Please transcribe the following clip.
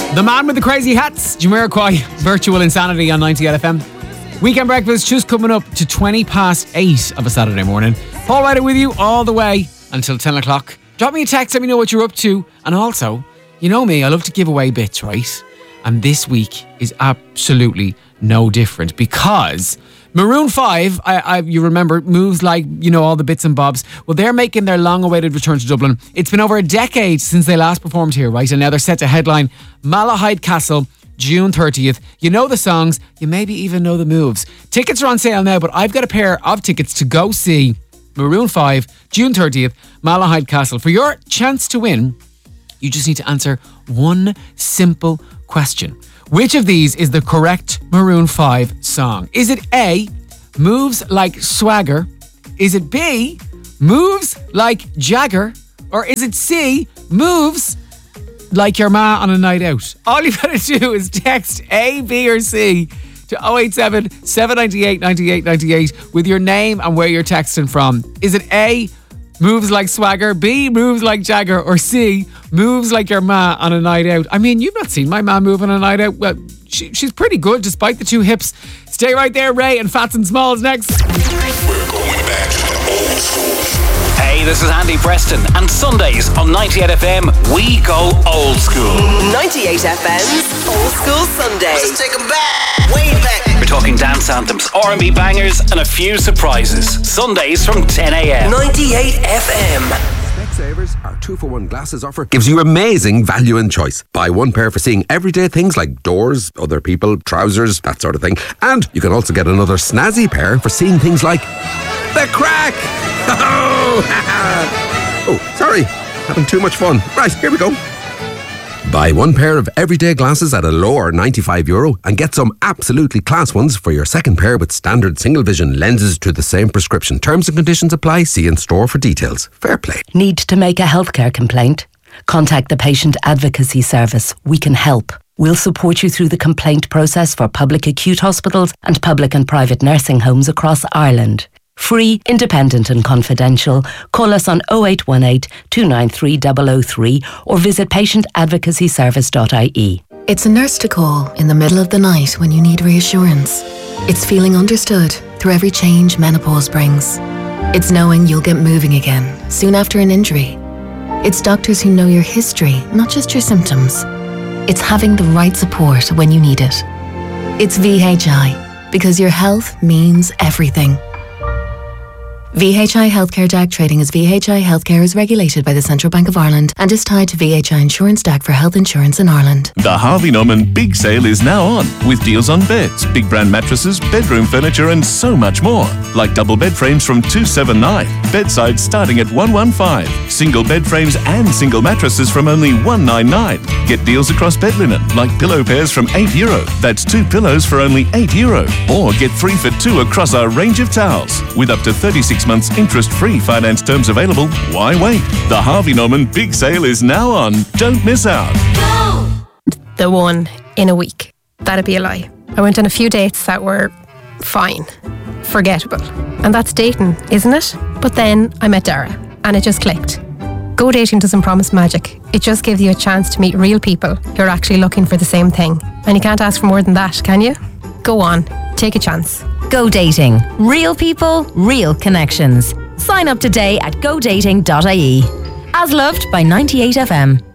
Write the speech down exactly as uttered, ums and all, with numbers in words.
The man with the crazy hats, Jamiroquai, Virtual Insanity on ninety-eight F M. Weekend breakfast just coming up to twenty past eight of a Saturday morning. Paul Ryder with you all the way until ten o'clock. Drop me a text, let me know what you're up to. And also, you know me, I love to give away bits, right? And this week is absolutely no different because Maroon five, I, I, you remember, moves like, you know, all the bits and bobs. Well, they're making their long-awaited return to Dublin. It's been over a decade since they last performed here, right? And now they're set to headline Malahide Castle, June thirtieth. You know the songs, you maybe even know the moves. Tickets are on sale now, but I've got a pair of tickets to go see Maroon five, June thirtieth, Malahide Castle. For your chance to win, you just need to answer one simple question. Which of these is the correct Maroon five song? Is it A, Moves Like Swagger? Is it B, Moves Like Jagger? Or is it C, Moves Like Your Ma on a Night Out? All you've got to do is text A, B or C to oh eight seven, seven nine eight, nine eight nine eight with your name and where you're texting from. Is it A, Moves Like Swagger, B, Moves Like Jagger, or C, Moves Like Your Ma on a Night Out? I mean, you've not seen my ma move on a night out. Well, she, she's pretty good despite the two hips. Stay right there, Ray, and Fats and Smalls next. We're going back to the old school. Hey, this is Andy Preston, and Sundays on ninety-eight F M, we go old school. ninety-eight F M's Old School Sunday. Let's take them back, way back. We're talking dance anthems, R and B bangers, and a few surprises. Sundays from ten a.m. ninety-eight F M. Specsavers, our two for one glasses offer, gives you amazing value and choice. Buy one pair for seeing everyday things like doors, other people, trousers, that sort of thing. And you can also get another snazzy pair for seeing things like the crack. Oh, sorry, having too much fun. Right, here we go. Buy one pair of everyday glasses at a lower ninety-five euro and get some absolutely class ones for your second pair with standard single vision lenses to the same prescription. Terms and conditions apply. See in store for details. Fair play. Need to make a healthcare complaint? Contact the Patient Advocacy Service. We can help. We'll support you through the complaint process for public acute hospitals and public and private nursing homes across Ireland. Free, independent and confidential. Call us on oh eight one eight, two nine three, zero zero three or visit patient advocacy service dot I E. It's a nurse to call in the middle of the night when you need reassurance. It's feeling understood through every change menopause brings. It's knowing you'll get moving again soon after an injury. It's doctors who know your history, not just your symptoms. It's having the right support when you need it. It's V H I, because your health means everything. V H I Healthcare D A C trading as V H I Healthcare is regulated by the Central Bank of Ireland and is tied to V H I Insurance D A C for health insurance in Ireland. The Harvey Norman Big Sale is now on, with deals on beds, big brand mattresses, bedroom furniture and so much more. Like double bed frames from two seventy-nine, bedsides starting at one fifteen, single bed frames and single mattresses from only one ninety-nine. Get deals across bed linen, like pillow pairs from eight euro. That's two pillows for only eight euro. Or get three for two across our range of towels. With up to thirty-six months interest-free finance terms available. Why wait? The Harvey Norman Big Sale is now on. Don't miss out. The one in a week. That'd be a lie. I went on a few dates that were fine, forgettable. And that's dating, isn't it? But then I met Dara and it just clicked. Go dating doesn't promise magic. It just gives you a chance to meet real people who are actually looking for the same thing. And you can't ask for more than that, can you? Go on, take a chance. Go Dating. Real people, real connections. Sign up today at go dating dot I E. As loved by ninety-eight F M.